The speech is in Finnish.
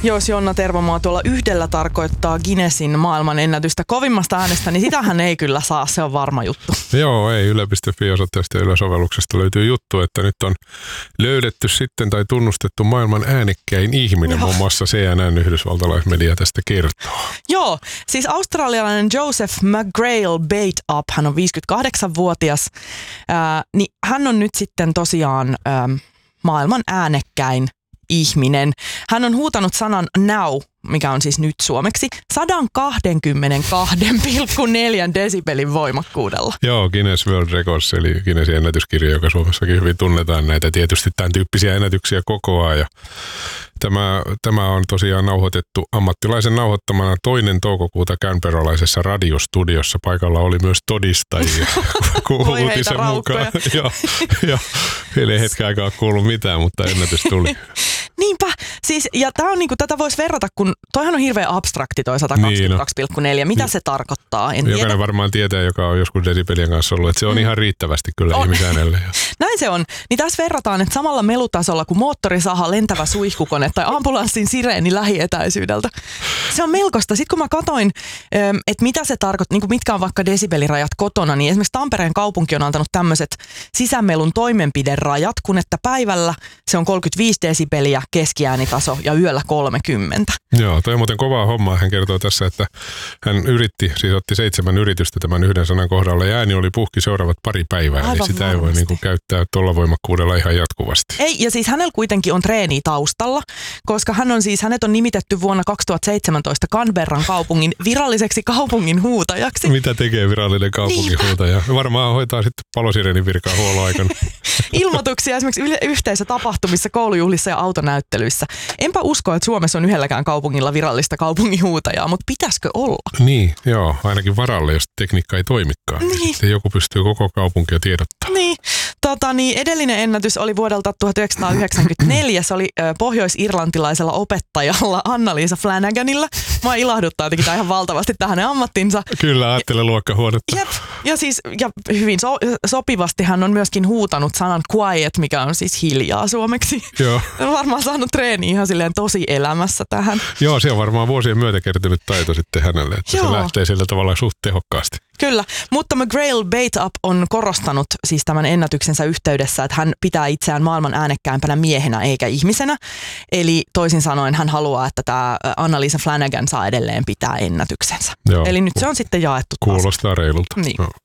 Jos Jonna Tervomaa tuolla yhdellä tarkoittaa Guinnessin maailman ennätystä kovimmasta äänestä, niin sitähän ei kyllä saa, se on varma juttu. Joo, ei yle.fi-osoitteesta ja Yle-sovelluksesta löytyy juttu, että nyt on löydetty sitten tai tunnustettu maailman äänekkäin ihminen. Muun muassa CNN yhdysvaltalaismedia tästä kertoo. Joo, siis australialainen Joseph McGrail Bate-Up, hän on 58-vuotias, niin hän on nyt sitten tosiaan maailman äänekkäin ihminen. Hän on huutanut sanan now, mikä on siis nyt suomeksi, 122,4 desibelin voimakkuudella. Joo, Guinness World Records, eli Guinnessin ennätyskirja, joka Suomessakin hyvin tunnetaan. Näitä tietysti tämän tyyppisiä ennätyksiä kokoaa. Ja tämä on tosiaan nauhoitettu ammattilaisen nauhoittamana 2. toukokuuta canberralaisessa radiostudiossa. Paikalla oli myös todistajia uutisen mukaan. Joo, eli hetken aikaa kuullut mitään, mutta ennätys tuli. Niinpä, siis, ja tää on niinku, tätä voisi verrata, kun toihan on hirveän abstrakti toi 122,4. Mitä se tarkoittaa? En Jokainen tiedä. varmaan tietää, joka on joskus desibelien kanssa ollut, että se on ihan riittävästi kyllä ihmisäänelle. Näin se on. Niin tässä verrataan, että samalla melutasolla kuin moottorisaha, lentävä suihkukone tai ambulanssin sireeni lähietäisyydeltä. Se on melkoista. Sitten kun mä katoin, että mitä se tarkoittaa, niin mitkä on vaikka desibelirajat kotona, niin esimerkiksi Tampereen kaupunki on antanut tämmöiset sisämelun toimenpiderajat, kun että päivällä se on 35 desibeliä keskiäänitaso ja yöllä 30. Joo, toi on muuten kovaa hommaa. Hän kertoo tässä, että hän otti 7 yritystä tämän yhden sanan kohdalla ja ääni oli puhki seuraavat pari päivää. Aivan eli sitä varmasti. ei voi niinku käyttää tuolla voimakkuudella ihan jatkuvasti. Ei, ja siis hänellä kuitenkin on treeni taustalla, koska hänet on nimitetty vuonna 2017 Canberran kaupungin viralliseksi kaupungin huutajaksi. Mitä tekee virallinen kaupunginhuutaja? Varmaan hoitaa sitten palosirenin virkaa huollon aikana. Ilmoituksia esimerkiksi yhteisötapahtumissa, koulujuhlissa ja autonäyttelyissä. Enpä usko, että Suomessa on yhdelläkään kaupungilla virallista kaupunginhuutajaa, mutta pitäisikö olla? Niin, joo, ainakin varalle, jos tekniikka ei toimikaan. Niin. Sitten joku pystyy koko kaupunkia tiedottamaan. Niin, edellinen ennätys oli vuodelta 1994. Se oli pohjois-irlantilaisella opettajalla Anna-Liisa Flanaganilla. Mua ilahduttaa jotenkin tämä ihan valtavasti tähän ammattinsa. Kyllä, ajattelen luokkahuonetta. Jep. Ja hyvin sopivasti hän on myöskin huutanut sanan quiet, mikä on siis hiljaa suomeksi. Joo. On varmaan saanut treeniä ihan silleen tosi elämässä tähän. Joo, se on varmaan vuosien myötä kertynyt taito sitten hänelle, että se lähtee sillä tavalla suht tehokkaasti. Kyllä, mutta McGrail Bate-Up on korostanut siis tämän ennätyksensä yhteydessä, että hän pitää itseään maailman äänekkäämpänä miehenä eikä ihmisenä. Eli toisin sanoen hän haluaa, että tämä Anna-Liisa Flanagan saa edelleen pitää ennätyksensä. Joo. Eli nyt se on sitten jaettu taas. Kuulostaa reilulta. Niin. No.